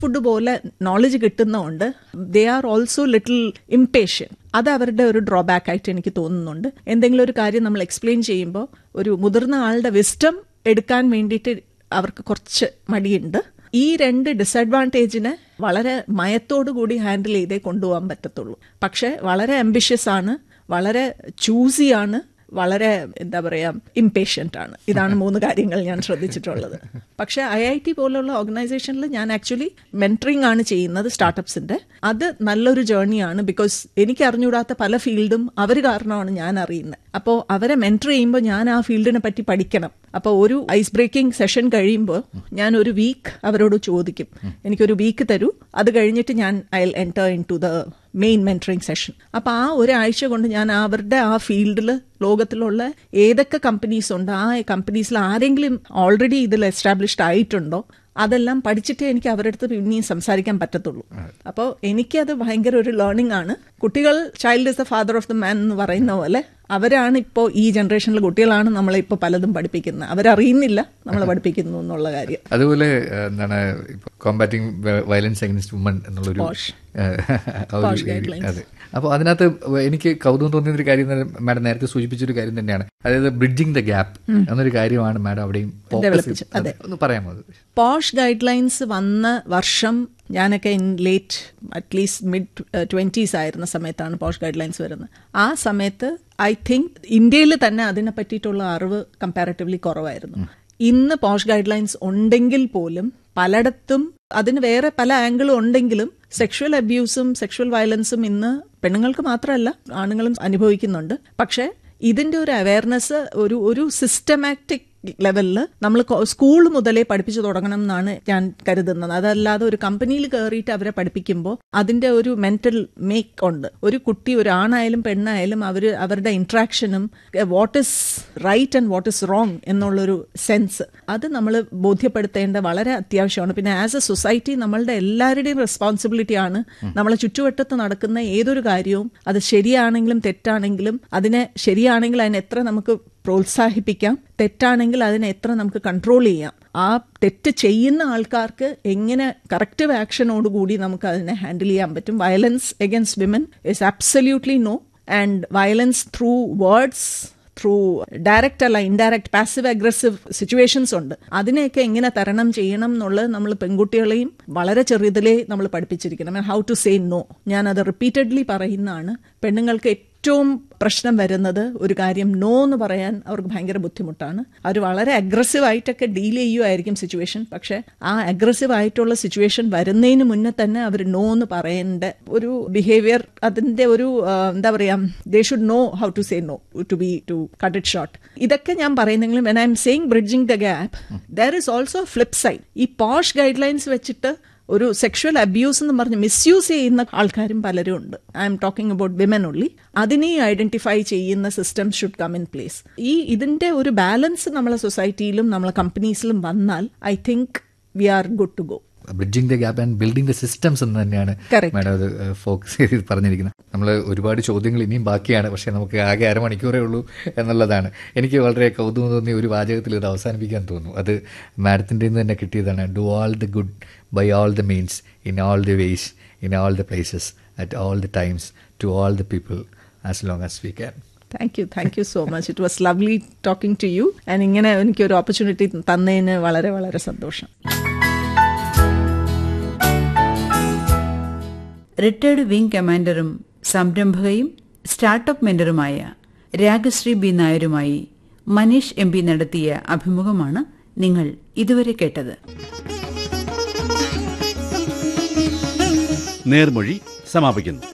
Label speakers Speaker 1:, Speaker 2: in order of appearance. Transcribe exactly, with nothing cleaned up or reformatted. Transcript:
Speaker 1: Food പോലെ knowledge കിട്ടുന്നതുകൊണ്ട് they are also little impatient. അത് അവരുടെ ഒരു ഡ്രോബാക്ക് ആയിട്ട് എനിക്ക് തോന്നുന്നുണ്ട്. എന്തെങ്കിലും ഒരു കാര്യം നമ്മൾ എക്സ്പ്ലെയിൻ ചെയ്യുമ്പോൾ ഒരു മുതിർന്ന ആളുടെ വിസ്ഡം എടുക്കാൻ വേണ്ടിയിട്ട് അവർക്ക് കുറച്ച് മടിയുണ്ട്. ഈ രണ്ട് ഡിസഡ്വാൻറ്റേജിനെ വളരെ മയത്തോടു കൂടി ഹാൻഡിൽ ചെയ്തേ കൊണ്ടുപോകാൻ പറ്റത്തുള്ളൂ. പക്ഷെ വളരെ ആംബിഷ്യസ് ആണ്, വളരെ ചൂസി ആണ്, വളരെ എന്താ പറയുക ഇംപേഷ്യൻ്റ് ആണ്. ഇതാണ് മൂന്ന് കാര്യങ്ങൾ ഞാൻ ശ്രദ്ധിച്ചിട്ടുള്ളത്. പക്ഷേ ഐ ഐ ടി പോലുള്ള ഓർഗനൈസേഷനിൽ ഞാൻ ആക്ച്വലി മെൻറ്ററിങ് ആണ് ചെയ്യുന്നത് സ്റ്റാർട്ടപ്സിൻ്റെ. അത് നല്ലൊരു ജേർണിയാണ്. ബിക്കോസ് എനിക്ക് അറിഞ്ഞുകൂടാത്ത പല ഫീൽഡും അവർ കാരണമാണ് ഞാൻ അറിയുന്നത്. അപ്പോൾ അവരെ മെൻറ്റർ ചെയ്യുമ്പോൾ ഞാൻ ആ ഫീൽഡിനെ പറ്റി പഠിക്കണം. അപ്പോൾ ഒരു ഐസ് ബ്രേക്കിംഗ് സെഷൻ കഴിയുമ്പോൾ ഞാൻ ഒരു വീക്ക് അവരോട് ചോദിക്കും, എനിക്കൊരു വീക്ക് തരൂ, അത് കഴിഞ്ഞിട്ട് ഞാൻ I will enter in to the main mentoring session. അപ്പോൾ ആ ഒരാഴ്ച കൊണ്ട് ഞാൻ അവരുടെ ആ ഫീൽഡിൽ ലോകത്തിലുള്ള ഏതൊക്കെ കമ്പനീസ് ഉണ്ട്, ആ കമ്പനീസിൽ ആരെങ്കിലും ഓൾറെഡി ഇതിൽ എസ്റ്റാബ്ലിഷ്ഡ് ആയിട്ടുണ്ടോ, അതെല്ലാം പഠിച്ചിട്ടേ എനിക്ക് അവരുടെ അടുത്ത് പിന്നെയും സംസാരിക്കാൻ പറ്റത്തുള്ളൂ. അപ്പോൾ എനിക്കത് ഭയങ്കര ഒരു ലേണിംഗ് ആണ്. കുട്ടികൾ child is the father of the man എന്ന് പറയുന്ന പോലെ അവരാണ് ഇപ്പോൾ ഈ ജനറേഷനിലെ കുട്ടികളാണ് നമ്മളെ ഇപ്പോൾ പലതും പഠിപ്പിക്കുന്നത്. അവരറിയുന്നില്ല നമ്മൾ പഠിപ്പിക്കുന്നു എന്നുള്ള കാര്യം.
Speaker 2: അതുപോലെ എന്താണ് കോമ്പാറ്റിംഗ് വയലൻസ് അഗൈൻസ്റ്റ് വുമൺ എന്നുള്ളൊരു അതെ. അപ്പോൾ അതിനകത്ത് എനിക്ക് കൗതുകം തോന്നിയൊരു കാര്യം മാഡം നേരത്തെ സൂചിപ്പിച്ചൊരു കാര്യം തന്നെയാണ്. അതായത് ബ്രിഡ്ജിങ് ദ ഗ്യാപ്പ് എന്നൊരു കാര്യമാണ് മാഡം അവിടെയും ഒന്ന് പറയാമോ?
Speaker 1: പോഷ് ഗൈഡ് ലൈൻസ് വന്ന വർഷം ഞാനൊക്കെ in late at least mid twenties ആയിരുന്ന സമയത്താണ് പോഷ് ഗൈഡ് ലൈൻസ് വരുന്നത്. ആ സമയത്ത് ഐ തിങ്ക് ഇന്ത്യയിൽ തന്നെ അതിനെ പറ്റിയിട്ടുള്ള അറിവ് കമ്പാരിറ്റീവ്ലി കുറവായിരുന്നു. ഇന്ന് പോഷ് ഗൈഡ് ലൈൻസ് ഉണ്ടെങ്കിൽ പോലും പലയിടത്തും അതിന് വേറെ പല ആംഗിളും ഉണ്ടെങ്കിലും സെക്ഷുവൽ അബ്യൂസും സെക്ഷുവൽ വയലൻസും ഇന്ന് പെണ്ണുങ്ങൾക്ക് മാത്രമല്ല ആണുങ്ങളും അനുഭവിക്കുന്നുണ്ട്. പക്ഷേ ഇതിന്റെ ഒരു അവയർനെസ് ഒരു ഒരു സിസ്റ്റമാറ്റിക് ലെവലിൽ നമ്മൾ സ്കൂൾ മുതലേ പഠിപ്പിച്ചു തുടങ്ങണം എന്നാണ് ഞാൻ കരുതുന്നത്. അതല്ലാതെ ഒരു കമ്പനിയിൽ കയറിയിട്ട് അവരെ പഠിപ്പിക്കുമ്പോൾ അതിന്റെ ഒരു മെന്റൽ മേക്ക് ഉണ്ട്. ഒരു കുട്ടി, ഒരു ആണായാലും പെണ്ണായാലും അവർ അവരുടെ ഇന്ററാക്ഷനും what is right and what is wrong എന്നുള്ളൊരു സെൻസ് അത് നമ്മൾ ബോധ്യപ്പെടുത്തേണ്ട വളരെ അത്യാവശ്യമാണ്. പിന്നെ ആസ് എ സൊസൈറ്റി നമ്മളുടെ എല്ലാവരുടെയും റെസ്പോൺസിബിലിറ്റി ആണ് നമ്മളെ ചുറ്റുവട്ടത്ത് നടക്കുന്ന ഏതൊരു കാര്യവും അത് ശരിയാണെങ്കിലും തെറ്റാണെങ്കിലും അതിനെ ശരിയാണെങ്കിൽ അതിനെ എത്ര നമുക്ക് പ്രോത്സാഹിപ്പിക്കാം, തെറ്റാണെങ്കിൽ അതിനെ എത്ര നമുക്ക് കൺട്രോൾ ചെയ്യാം, ആ തെറ്റ് ചെയ്യുന്ന ആൾക്കാർക്ക് എങ്ങനെ കറക്റ്റീവ് ആക്ഷനോടുകൂടി നമുക്ക് അതിനെ ഹാൻഡിൽ ചെയ്യാൻ പറ്റും. Violence against women is absolutely no. And violence through words, through direct അല്ല ഇൻഡയറക്റ്റ് പാസീവ് അഗ്രസീവ് സിറ്റുവേഷൻസ് ഉണ്ട്. അതിനെയൊക്കെ എങ്ങനെ തരണം ചെയ്യണം എന്നുള്ളത് നമ്മൾ പെൺകുട്ടികളെയും വളരെ ചെറുതിലേ നമ്മൾ പഠിപ്പിച്ചിരിക്കണം. How to say no. ഞാനത് റിപ്പീറ്റഡ്ലി പറയുന്നതാണ്. പെണ്ണുങ്ങൾക്ക് ഏറ്റവും പ്രശ്നം വരുന്നത് ഒരു കാര്യം നോ എന്ന് പറയാൻ അവർക്ക് ഭയങ്കര ബുദ്ധിമുട്ടാണ്. അവർ വളരെ അഗ്രസീവ് ആയിട്ടൊക്കെ ഡീൽ ചെയ്യുമായിരിക്കും സിറ്റുവേഷൻ. പക്ഷെ ആ അഗ്രസീവ് ആയിട്ടുള്ള സിറ്റുവേഷൻ വരുന്നതിന് മുന്നേ തന്നെ അവർ നോ എന്ന് പറയേണ്ട ഒരു ബിഹേവിയർ, അതിന്റെ ഒരു എന്താ പറയാ, they should know how to say no to B to cut it short. ഇതൊക്കെ ഞാൻ പറയുന്നെങ്കിലും when I M saying bridging the gap, there is also flip side. ഈ പോഷ് ഗൈഡ് ലൈൻസ് വെച്ചിട്ട് ഒരു സെക്ഷുവൽ അബ്യൂസ് എന്ന് പറഞ്ഞ് മിസ്യൂസ് ചെയ്യുന്ന ആൾക്കാരും പലരും ഉണ്ട്. I am talking about women only. അതിനെ ഐഡന്റിഫൈ ചെയ്യുന്ന system should come in place. ഈ ഇതിന്റെ ഒരു ബാലൻസ് നമ്മളെ സൊസൈറ്റിയിലും നമ്മളെ കമ്പനീസിലും വന്നാൽ I think we are good to go.
Speaker 2: Bridging the gap and building the systems എന്ന് തന്നെയാണ് മാഡം അത് ഫോക്കസ് ചെയ്ത് പറഞ്ഞിരിക്കുന്നത്. നമ്മൾ ഒരുപാട് ചോദ്യങ്ങൾ ഇനിയും ബാക്കിയാണ്, പക്ഷേ നമുക്ക് ആകെ അരമണിക്കൂറേ ഉള്ളൂ എന്നുള്ളതാണ്. എനിക്ക് വളരെ കൗതുകം തോന്നിയ ഒരു വാചകത്തിൽ ഇത് അവസാനിപ്പിക്കാൻ തോന്നുന്നു. അത് മാഡത്തിൻ്റെ നിന്ന് തന്നെ കിട്ടിയതാണ്. Do all the good by all the means, in all the ways, in all the places, at all the times, to all the people, as long as we can.
Speaker 1: Thank you. Thank you so much. It was lovely talking to you. And ഇങ്ങനെ എനിക്ക് ഒരു opportunity തന്നതിന് വളരെ വളരെ സന്തോഷം.
Speaker 3: Retired wing കമാൻഡറും സംരംഭകയും startup മെന്ററുമായ Ragasree B നായരുമായി Manish M P നടത്തിയ അഭിമുഖമാണ് നിങ്ങൾ ഇതുവരെ കേട്ടത്.
Speaker 4: നേർമൊഴി സമാപിക്കുന്നു.